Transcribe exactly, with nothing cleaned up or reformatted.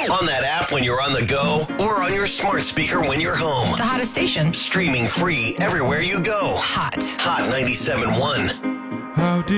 On that app when you're on the go, or on your smart speaker when you're home. The hottest station. Streaming free everywhere you go. Hot. Hot ninety-seven point one. How do